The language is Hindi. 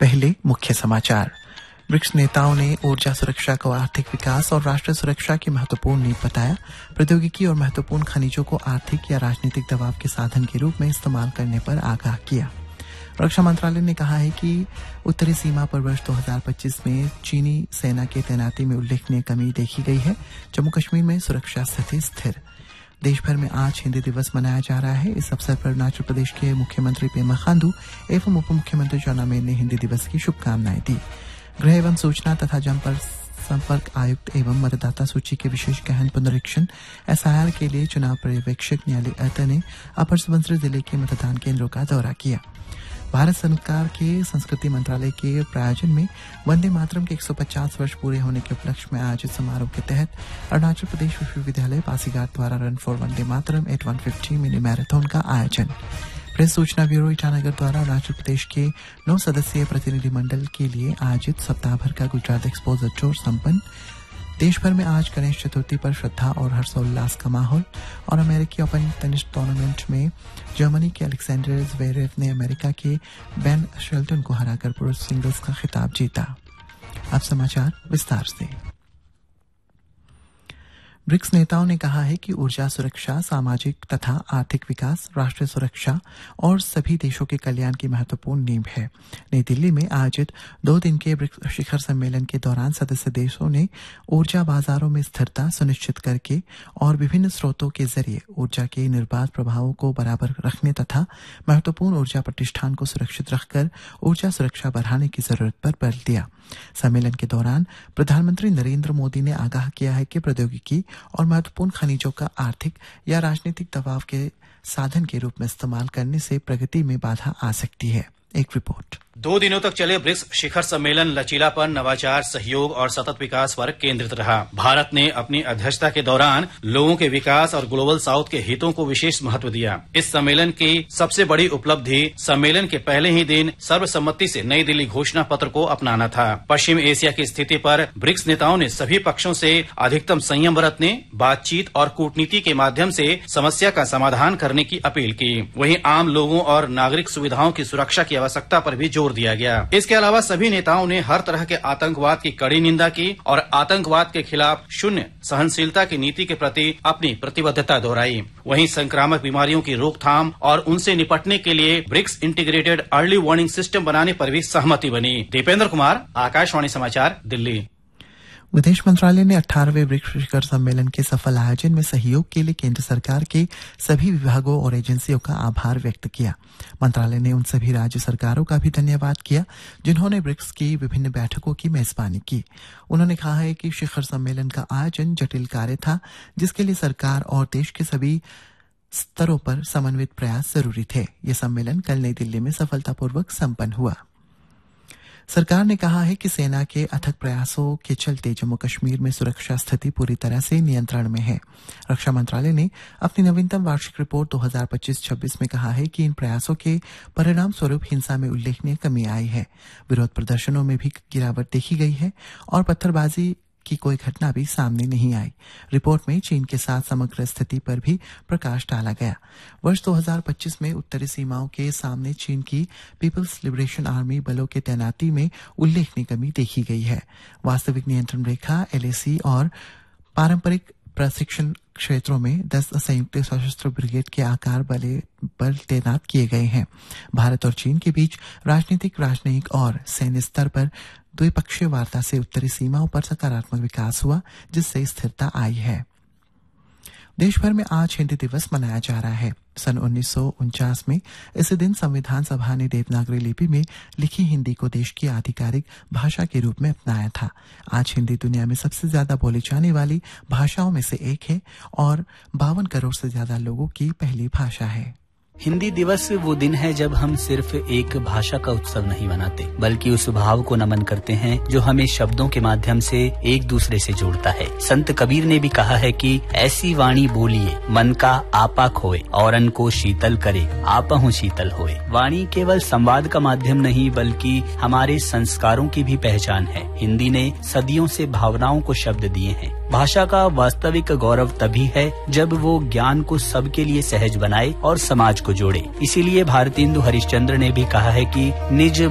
पहले मुख्य समाचार। ब्रिक्स नेताओं ने ऊर्जा सुरक्षा को आर्थिक विकास और राष्ट्रीय सुरक्षा की महत्वपूर्ण नींव बताया। प्रौद्योगिकी और महत्वपूर्ण खनिजों को आर्थिक या राजनीतिक दबाव के साधन के रूप में इस्तेमाल करने पर आगाह किया। रक्षा मंत्रालय ने कहा है कि उत्तरी सीमा पर वर्ष 2025 में चीनी सेना की तैनाती में उल्लेखनीय कमी देखी गई है। जम्मू कश्मीर में सुरक्षा स्थिति स्थिर। देश भर में आज हिंदी दिवस मनाया जा रहा है। इस अवसर पर अरुणाचल प्रदेश के मुख्यमंत्री पेमा खांडू एवं उप मुख्यमंत्री चाउना मेन ने हिंदी दिवस की शुभकामनाएं दी। गृह एवं सूचना तथा जनसंपर्क आयुक्त एवं मतदाता सूची के विशेष गहन पुनरीक्षण SIR के लिए चुनाव पर्यवेक्षक न्यायालय अता ने अपर सुबनसिरी जिले के मतदान केंद्रों का दौरा किया। भारत सरकार के संस्कृति मंत्रालय के प्रायोजन में वंदे मातरम के 150 वर्ष पूरे होने के उपलक्ष्य में आयोजित समारोह के तहत अरुणाचल प्रदेश विश्वविद्यालय पासीघाट द्वारा run for Vande Mataram eight 150 mini marathon का आयोजन। प्रेस सूचना ब्यूरो ईटानगर द्वारा अरुणाचल प्रदेश के 9 सदस्यीय प्रतिनिधिमंडल के लिए आयोजित सप्ताह भर का गुजरात एक्सपोजर टूर संपन्न। देश भर में आज गणेश चतुर्थी पर श्रद्धा और हर्षोल्लास का माहौल। और अमेरिकी ओपन टेनिस टूर्नामेंट में जर्मनी के अलेक्जेंडर ज़्वेरेव ने अमेरिका के बेन शेल्टन को हराकर पुरुष सिंगल्स का खिताब जीता। अब समाचार विस्तार से। ब्रिक्स नेताओं ने कहा है कि ऊर्जा सुरक्षा, सामाजिक तथा आर्थिक विकास, राष्ट्रीय सुरक्षा और सभी देशों के कल्याण की महत्वपूर्ण नींव है। नई दिल्ली में आयोजित 2 दिन के ब्रिक्स शिखर सम्मेलन के दौरान सदस्य देशों ने ऊर्जा बाजारों में स्थिरता सुनिश्चित करके और विभिन्न स्रोतों के जरिए ऊर्जा के निर्बाध प्रभावों को बराबर रखने तथा महत्वपूर्ण ऊर्जा प्रतिष्ठान को सुरक्षित रखकर ऊर्जा सुरक्षा बढ़ाने की जरूरत पर बल दिया। सम्मेलन के दौरान प्रधानमंत्री नरेंद्र मोदी ने आगाह किया है कि प्रौद्योगिकी और महत्वपूर्ण खनिजों का आर्थिक या राजनीतिक दबाव के साधन के रूप में इस्तेमाल करने से प्रगति में बाधा आ सकती है। एक रिपोर्ट। 2 दिनों तक चले ब्रिक्स शिखर सम्मेलन लचीलापन, नवाचार, सहयोग और सतत विकास पर केंद्रित रहा। भारत ने अपनी अध्यक्षता के दौरान लोगों के विकास और ग्लोबल साउथ के हितों को विशेष महत्व दिया। इस सम्मेलन की सबसे बड़ी उपलब्धि सम्मेलन के पहले ही दिन सर्वसम्मति से नई दिल्ली घोषणा पत्र को अपनाना था। पश्चिम एशिया की स्थिति पर ब्रिक्स नेताओं ने सभी पक्षों से अधिकतम संयम बरतने, बातचीत और कूटनीति के माध्यम से समस्या का समाधान करने की अपील की। वहीं आम लोगों और नागरिक सुविधाओं की सुरक्षा की आवश्यकता पर भी जोर दिया गया। इसके अलावा सभी नेताओं ने हर तरह के आतंकवाद की कड़ी निंदा की और आतंकवाद के खिलाफ शून्य सहनशीलता की नीति के प्रति अपनी प्रतिबद्धता दोहराई। वहीं संक्रामक बीमारियों की रोकथाम और उनसे निपटने के लिए BRICS integrated early warning system बनाने पर भी सहमति बनी। दीपेंद्र कुमार, आकाशवाणी समाचार, दिल्ली। विदेश मंत्रालय ने 18वें ब्रिक्स शिखर सम्मेलन के सफल आयोजन में सहयोग के लिए केंद्र सरकार के सभी विभागों और एजेंसियों का आभार व्यक्त किया। मंत्रालय ने उन सभी राज्य सरकारों का भी धन्यवाद किया जिन्होंने ब्रिक्स की विभिन्न बैठकों की मेजबानी की। उन्होंने कहा है कि शिखर सम्मेलन का आयोजन जटिल कार्य था जिसके लिए सरकार और देश के सभी स्तरों पर समन्वित प्रयास जरूरी थे। यह सम्मेलन कल नई दिल्ली में सफलतापूर्वक संपन्न हुआ। सरकार ने कहा है कि सेना के अथक प्रयासों के चलते जम्मू कश्मीर में सुरक्षा स्थिति पूरी तरह से नियंत्रण में है। रक्षा मंत्रालय ने अपनी नवीनतम वार्षिक रिपोर्ट 2025-26 में कहा है कि इन प्रयासों के परिणाम स्वरूप हिंसा में उल्लेखनीय कमी आई है। विरोध प्रदर्शनों में भी गिरावट देखी गई है और पत्थरबाजी की कोई घटना भी सामने नहीं आई। रिपोर्ट में चीन के साथ समग्र स्थिति पर भी प्रकाश डाला गया। वर्ष 2025 में उत्तरी सीमाओं के सामने चीन की पीपल्स लिबरेशन आर्मी बलों के तैनाती में उल्लेखनीय कमी देखी गई है। वास्तविक नियंत्रण रेखा LAC और पारंपरिक प्रशिक्षण क्षेत्रों में 10 संयुक्त सशस्त्र ब्रिगेड के आकार बल तैनात किए गए हैं। भारत और चीन के बीच राजनीतिक, राजनयिक और सैन्य स्तर पर द्विपक्षीय वार्ता से उत्तरी सीमाओं पर सकारात्मक विकास हुआ जिससे स्थिरता आई है। देश भर में आज हिंदी दिवस मनाया जा रहा है। सन 1949 में इस दिन संविधान सभा ने देवनागरी लिपि में लिखी हिंदी को देश की आधिकारिक भाषा के रूप में अपनाया था। आज हिंदी दुनिया में सबसे ज्यादा बोली जाने वाली भाषाओं में से एक है और 52 करोड़ से ज्यादा लोगों की पहली भाषा है। हिंदी दिवस वो दिन है जब हम सिर्फ एक भाषा का उत्सव नहीं मनाते बल्कि उस भाव को नमन करते हैं जो हमें शब्दों के माध्यम से एक दूसरे से जोड़ता है। संत कबीर ने भी कहा है कि ऐसी वाणी बोलिए मन का आपा खोए औरन को शीतल करे आपहु शीतल होए। वाणी केवल संवाद का माध्यम नहीं बल्कि हमारे संस्कारों की भी पहचान है। हिंदी ने सदियों से भावनाओं को शब्द दिए हैं। भाषा का वास्तविक गौरव तभी है जब वो ज्ञान को सबके लिए सहज बनाए और समाज को जोड़े। इसीलिए भारतेंदु हरिश्चंद्र ने भी कहा है कि निज